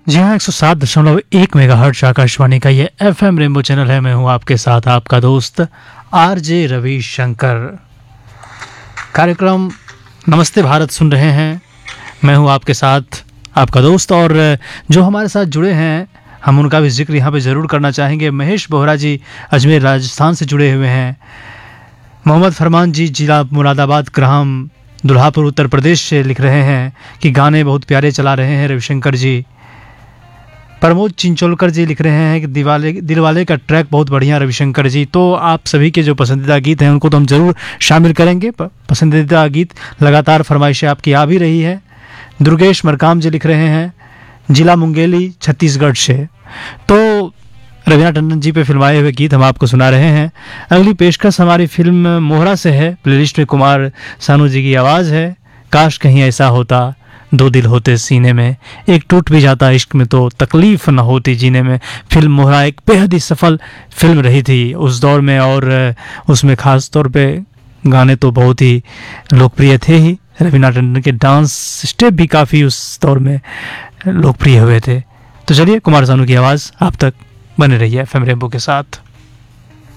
जी हाँ, 107.1 मेगाहर्ट्ज आकाशवाणी का ये एफएम रेनबो चैनल है। मैं हूँ आपके साथ आपका दोस्त आरजे रविशंकर। कार्यक्रम नमस्ते भारत सुन रहे हैं। मैं हूँ आपके साथ आपका दोस्त, और जो हमारे साथ जुड़े हैं हम उनका भी जिक्र यहाँ पे ज़रूर करना चाहेंगे। महेश बोहरा जी अजमेर राजस्थान से जुड़े हुए हैं। मोहम्मद फरमान जी जिला मुरादाबाद ग्राम दुल्हापुर उत्तर प्रदेश से लिख रहे हैं कि गाने बहुत प्यारे चला रहे हैं रविशंकर जी। प्रमोद चिंचोलकर जी लिख रहे हैं कि दिलवाले का ट्रैक बहुत बढ़िया रविशंकर जी। तो आप सभी के जो पसंदीदा गीत हैं उनको तो हम ज़रूर शामिल करेंगे। पसंदीदा गीत लगातार फरमाइशें आपकी आ भी रही है। दुर्गेश मरकाम जी लिख रहे हैं जिला मुंगेली छत्तीसगढ़ से। तो रवीना टंडन जी पे फिल्माए हुए गीत हम आपको सुना रहे हैं। अगली पेशकश हमारी फिल्म मोहरा से है। प्लेलिस्ट में कुमार सानू जी की आवाज़ है। काश कहीं ऐसा होता, दो दिल होते सीने में, एक टूट भी जाता इश्क में तो तकलीफ न होती जीने में। फिल्म मोहरा एक बेहद ही सफल फिल्म रही थी उस दौर में, और उसमें ख़ास तौर पे गाने तो बहुत ही लोकप्रिय थे ही। रवीना टंडन के डांस स्टेप भी काफ़ी उस दौर में लोकप्रिय हुए थे। तो चलिए कुमार सानू की आवाज़ आप तक बने रही है एफएम रेनबो के साथ।